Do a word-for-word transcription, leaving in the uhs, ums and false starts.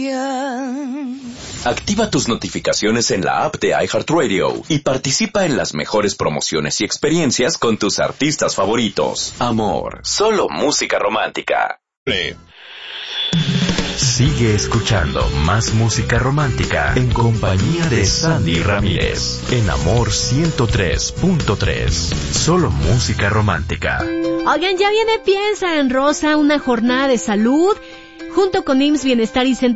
Activa tus notificaciones en la app de iHeartRadio y participa en las mejores promociones y experiencias con tus artistas favoritos. Amor, solo música romántica. Play. Sigue escuchando más música romántica en compañía de Sandy Ramírez en Amor ciento tres punto tres. Solo música romántica. Oigan, ya viene Piensa en Rosa, una jornada de salud junto con I M S S Bienestar y Centro